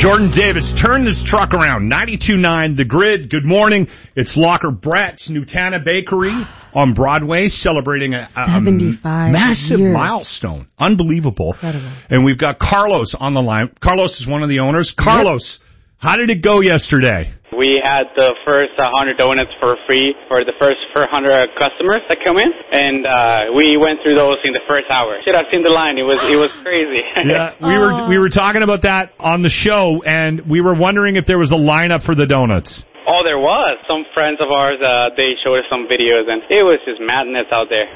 Jordan Davis, turn this truck around. 92.9 The Grid. Good morning. It's Locker Brett's Nutana Bakery on Broadway, celebrating a 75 massive years. milestone. Unbelievable. Incredible. And we've got Carlos on the line. Carlos is one of the owners. Carlos, how did it go yesterday? We had the first 100 donuts for free for the first 400 customers that come in, and we went through those in the first hour. Should have seen the line. It was crazy. Yeah, we were talking about that on the show, and we were wondering if there was a lineup for the donuts. Oh, there was. Some friends of ours, they showed us some videos, and it was just madness out there.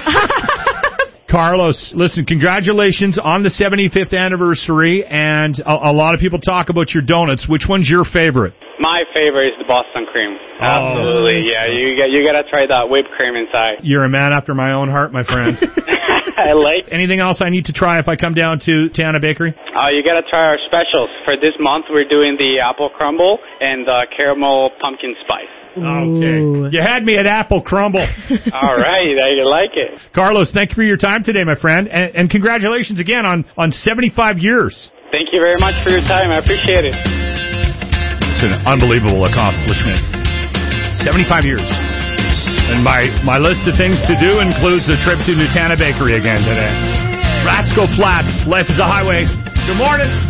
Carlos, listen, congratulations on the 75th anniversary, and a lot of people talk about your donuts. Which one's your favorite? My favorite is the Boston cream. Absolutely, yeah. You gotta try that whipped cream inside. You're a man after my own heart, my friend. I like. Anything else I need to try if I come down to Nutana Bakery? You gotta try our specials. For this month, we're doing the apple crumble and the caramel pumpkin spice. Okay. You had me at apple crumble. All right, I like it. Carlos, thank you for your time today, my friend, and congratulations again on 75 years. Thank you very much for your time. I appreciate it. It's an unbelievable accomplishment. 75 years. And my list of things to do includes a trip to Nutana Bakery again today. Rascal Flats, life is a highway. Good morning.